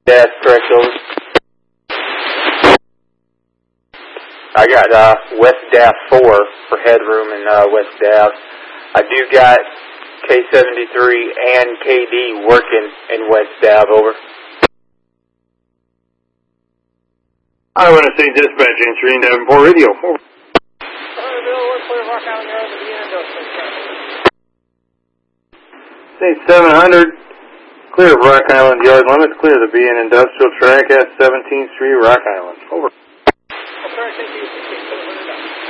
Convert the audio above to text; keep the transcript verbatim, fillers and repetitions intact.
That's correct, over. I got uh, West Dav four for headroom in uh, West Dav. I do got K seventy-three and K D working in West Dav, over. I want to say dispatch answering Davenport radio, over. Say seven hundred, clear of Rock Island yard limits, clear the B N Industrial track at seventeenth Street, Rock Island, over.